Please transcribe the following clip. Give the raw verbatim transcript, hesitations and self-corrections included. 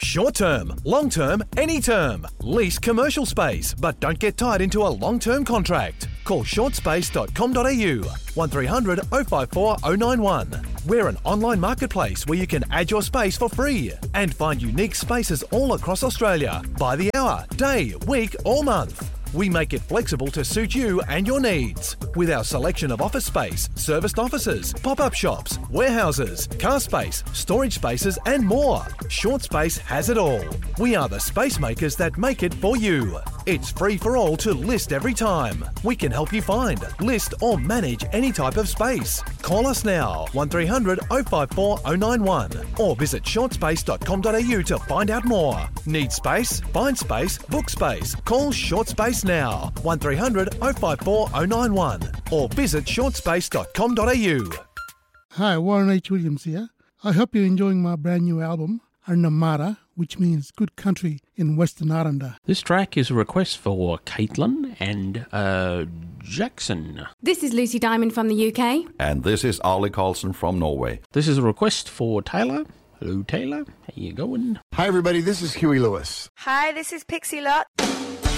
Short term, long term, any term. Lease commercial space, but don't get tied into a long-term contract. Call short space dot com dot a u, one three hundred oh five four oh nine one. We're an online marketplace where you can add your space for free and find unique spaces all across Australia by the hour, day, week or month. We make it flexible to suit you and your needs. With our selection of office space, serviced offices, pop-up shops, warehouses, car space, storage spaces and more. Short Space has it all. We are the space makers that make it for you. It's free for all to list every time. We can help you find, list or manage any type of space. Call us now, one three hundred oh five four oh nine one or visit short space dot com dot a u to find out more. Need space? Find space, book space. Call Short Space now, one three hundred oh five four oh nine one or visit short space dot com dot a u. Hi, Warren H. Williams here. I hope you're enjoying my brand new album, Arnamara, which means good country in Western Aranda. This track is a request for Caitlin and uh, Jackson. This is Lucy Diamond from the U K. And this is Ollie Carlson from Norway. This is a request for Taylor. Hello, Taylor. How you going? Hi, everybody. This is Huey Lewis. Hi, this is Pixie Lott.